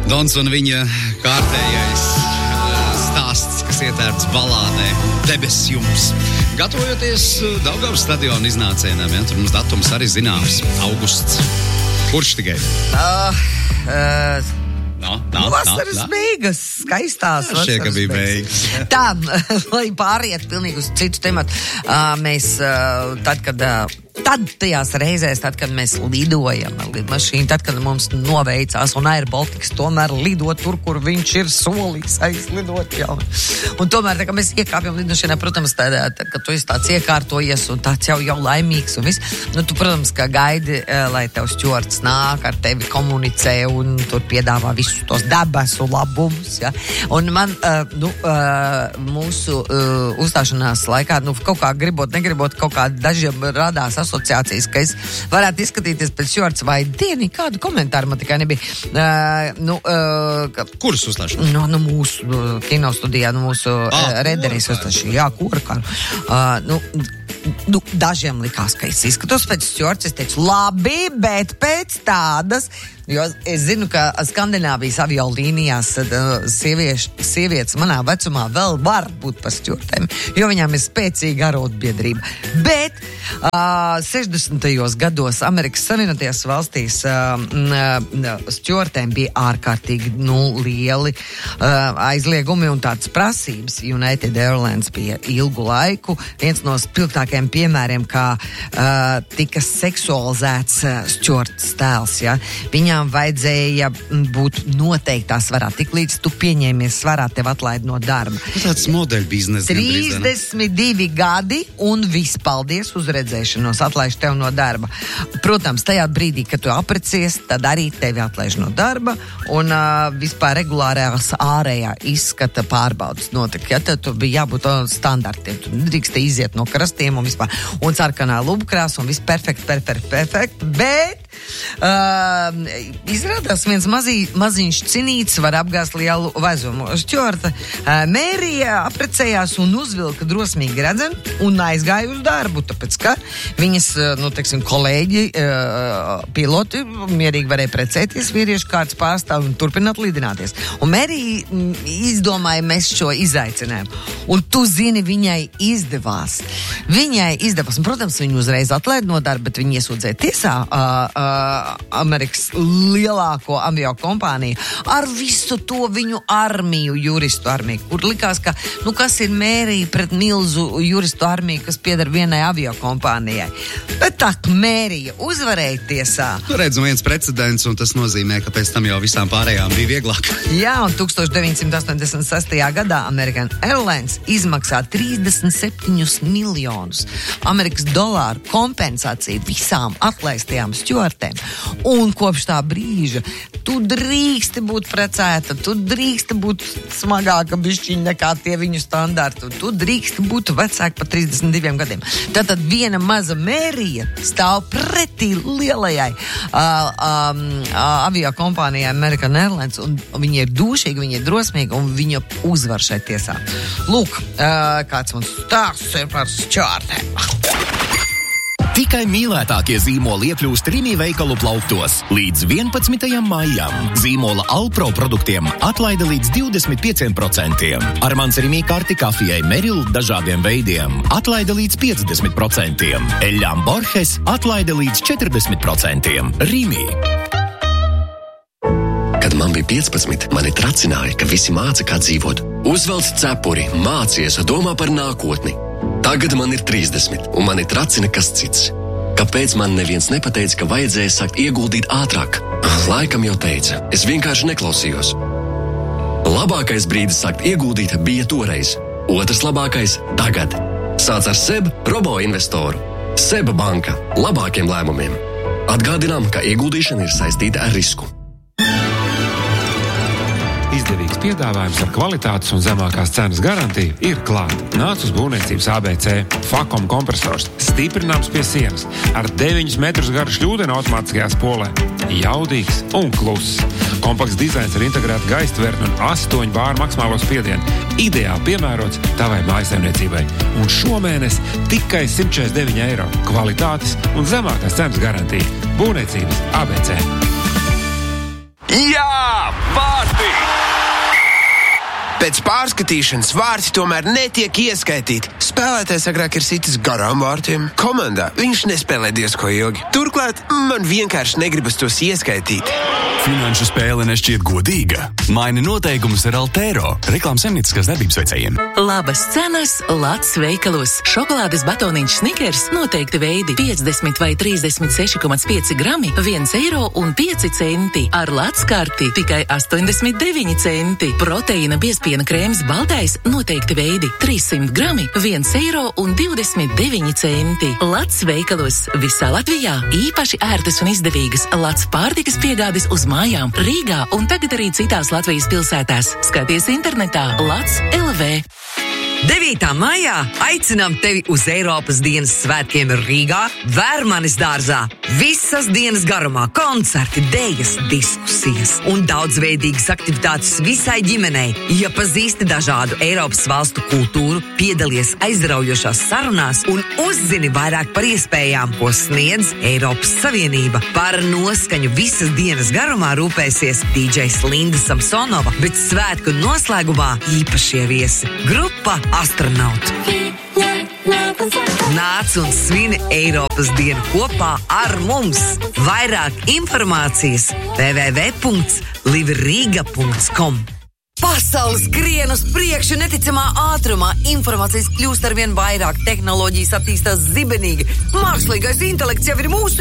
Dons un viņa kārtējais stāsts, kas ietērts balādē Debes jums. Gatavojoties Daugavas stadiona iznācienam, ja? Tur mums datums arī zināms. Augusts. Kurš tikai? Vasaras beigas, skaistās vasaras beigas. Tā, lai pāriet pilnīgi uz citu tematu, mēs tajās reizēs, kad mēs lidojam ar lidmašīnu, tad, kad mums noveicās un Air Baltics tomēr lido tur, kur viņš ir solījis aizlidot jau. Un tomēr, kad mēs iekāpjam lidmašīnā, protams, tad, kad tu esi tāds iekārtojies un tāds jau laimīgs un viss, tu, protams, ka gaidi, lai tev stjuards nāk, ar tevi komunicē un tur piedāvā visus tos debesu labumus, ja. Un man, mūsu uzstāšanās laikā, kaut kā negribot, kaut kā dažiem radās asociācijas, ka es varētu izskatīties pēc stjuards vai dieni, kādu komentāru man tikai nebija. Kuras uzstāšanās? Mūsu kinostudijā, mūsu rederijas uzstāšanās. Jā, kura. Dažiem likās, ka es izskatos pēc stjuards, es teicu, labi, bet pēc tādas, jo es zinu, ka Skandināvijas aviolīnijās sievietes manā vecumā vēl var būt par stjuartēm, jo viņām ir spēcīga arotbiedrība. Bet 60. gados Amerikas Savienotajās valstīs stjuartēm bija ārkārtīgi lieli aizliegumi un tādas prasības. United Airlines bija ilgu laiku viens no spilgtākajiem piemēriem, kā tika seksualizēts stjuards tēls. Ja? Viņām vajadzēja būt noteiktā svarā. Tik līdz tu pieņēmies svarā, tev atlaid no darba. Tāds modeļu biznes. 32 gadi un viss, paldies uz redzēšanos, atlaiž tev no darba. Protams, tajā brīdī, kad tu aprecies, tad arī tevi atlaiž no darba un vispār regulārās ārējā izskata pārbaudas notika. Ja? Tad tu bija jābūt standartiem. Tu drīkst iziet no krastiem un vispār. Un sarkanā lubkrās un viss perfekt. Bet izrādās viens maziņš cinīts var apgāzt lielu vezumu. Stjuarta Mērija aprecējās un uzvilka drosmīgi redzami un aizgāja uz darbu, tāpēc, ka viņas, kolēģi, piloti mierīgi varēja precēties, vīriešu kārtas pārstāv un turpināt lidināties. Un Mērija izdomāja mest šo izaicinājumu. Un tu zini, viņai izdevās. Un, protams, viņu uzreiz atlaid no darba, bet viņi iesūdzēja tiesā Amerikas lielāko avio kompāniju ar visu to viņu armiju, juristu armiju, kur likās, ka, kas ir Mērija pret milzu juristu armiju, kas pieder vienai avio kompānijai. Bet tā, Mērija uzvarēja tiesā. Redzu viens precedents, un tas nozīmē, ka pēc tam jau visām pārējām bija vieglāk. Jā, un 1986. gadā American Airlines izmaksā 37 miljonus Amerikas dolāru kompensāciju visām atlaistajām stjuartēm. Un kopš tā brīža tu drīksti būt precēta, tu drīksti būt smagāka bišķiņa nekā tie viņu standarti, tu drīksti būt vecāka par 32 gadiem. Tātad viena maza Mērija stāv pretī lielajai avio kompānijai American Airlines, un viņa ir dūšīga, viņa ir drosmīga, un viņa uzvar šai tiesā. Lūk, kāds mums stāsts ir par stjuartēm. Tikai mīlētākie zīmoli iekļūst Rimi veikalu plauktos. Līdz 11. maijam zīmola Alpro produktiem atlaide līdz 25%. Ar mans Rimi karti kafijai Meril dažādiem veidiem atlaide līdz 50%. Eļļām Borges atlaide līdz 40%. Rimi. Kad man bija 15, mani tracināja, ka visi māca, kā dzīvot. Uzvelc cepuri, mācies, domā par nākotni. Tagad man ir 30, un mani tracina kas cits. Kāpēc man neviens nepateica, ka vajadzēja sākt ieguldīt ātrāk? Laikam jau teica, es vienkārši neklausījos. Labākais brīdis sākt ieguldīt bija toreiz. Otrs labākais – tagad. Sāc ar SEB robo-investoru. SEB banka – labākiem lēmumiem. Atgādinām, ka ieguldīšana ir saistīta ar risku. Izdevīgs piedāvājums ar kvalitātes un zemākās cenas garantiju ir klāt. Nāc uz būvniecības ABC. Fakom kompresors. Stiprināms pie sienas. Ar 9 metrus garu šļūdeni automātiskajā spolē. Jaudīgs un kluss. Kompakts dizains ar integrētu gaistvertni un 8 bāru maksimālo spiedienu. Ideāli piemērots tavai mājasaimniecībai. Un šomēnes tikai 149 eiro. Kvalitātes un zemākās cenas garantija. Būvniecības ABC. Jā! Pār Pēc pārskatīšanas vārti tomēr netiek ieskaitīti. Spēlētājs agrāk ir sitis garām vārtiem. Komandā viņš nespēlē diezko ilgi. Turklāt man vienkārši negribas tos ieskaitīt. Finanšu spēle nešķiet godīga. Maini noteikumus ar Altero. Reklāmas saimnieciskās darbības veicējiem. Labas cenas Lats veikalos. Šokolādes batoniņš Snickers noteikti veidi 50 vai 36,5 grami 1,05 eiro. Ar Lats karti tikai 89 centi. Proteīna biezpiena krēms baltais noteikti veidi 300 grami 1,29 eiro. Lats veikalos visā Latvijā. Īpaši ērtas un izdevīgas Lats pārtikas piegādes uz mājām Rīgā un tagad arī citās Latvijas pilsētās. Skaties internetā Lats LV. 9. maijā aicinām tevi uz Eiropas dienas svētkiem Rīgā, Vērmanis dārzā. Visas dienas garumā koncerti, dejas, diskusijas un daudzveidīgas aktivitātes visai ģimenei. Iepazīsti dažādu Eiropas valstu kultūru, piedalies aizraujošās sarunās un uzzini vairāk par iespējām, ko sniedz Eiropas Savienība. Par noskaņu visas dienas garumā rūpēsies DJs Linda Samsonova, bet svētku noslēgumā īpašie viesi. Grupa Astronauti. Nāc un svini Eiropas dienu kopā ar mums. Vairāk informācijas www.livrīga.com. Pasaules skrien uz priekšu neticamā ātrumā. Informācijas kļūst arvien vairāk, tehnoloģijas attīstās zibenīgi. Mākslīgais intelekts jau ir mūsu